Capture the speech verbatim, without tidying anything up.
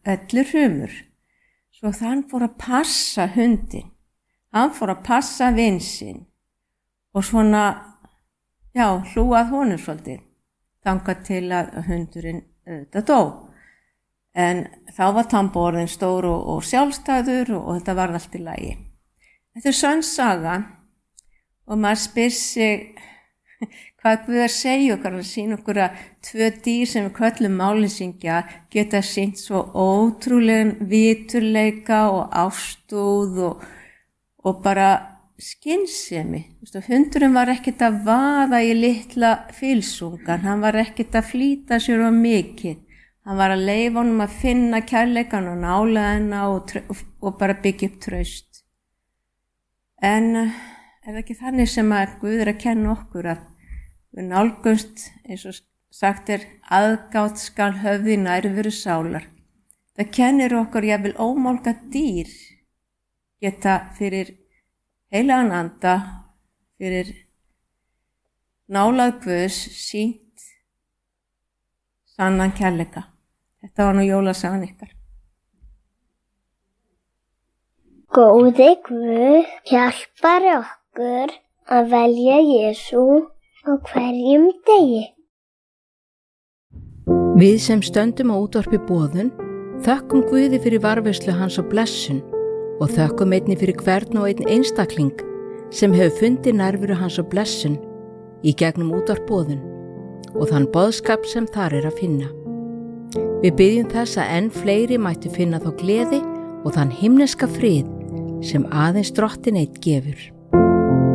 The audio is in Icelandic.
öllu hrumur. Svo þann fór að passa hundin. Hann fór að passa vin sinn og svona, já, hlúað honum svolítið. Þangað til að hundurinn auðvitað dó. En þá var Tambo orðinn stór og, og sjálfstæður og, og þetta var allt í lagi. Þetta er sönn saga og maður spyr sig hvað Guð að segja okkar að sína okkur að tvö dýr sem við köllum máleysingja geta sýnt svo ótrúlegan viturleika og ástúð og, og bara skynsemi. Hundurinn var ekkert að vaða í litla fylsungan, hann var ekkert að flýta sér á mikið. Hann var að leyfa honum að finna kærleikan og nálægina og, og, og bara byggja upp traust. En er það ekki þannig sem að Guð er að kenna okkur að við nálgumst, eins og sagt er, aðgát skal höfði nærveru sálar. Það kennir okkur jafnvel ómálga dýr geta fyrir heilagan anda, fyrir nálægð Guðs sýnt sannan kærleika. Þetta var nú jólasagan ykkar. Góði Guð hjálpar okkur að velja Jesú á hverjum degi. Við sem stöndum á útvarpi boðun þökkum Guði fyrir varðveislu hans á blessun og þökkum einnig fyrir hvern og einn einstakling sem hefur fundið nærveru hans á blessun í gegnum útvarp boðun og þann boðskap sem þar er að finna. Við byggjum þess að enn fleiri mættu finna þá gleði og þann himneska frið sem aðeins Drottinn einn gefur.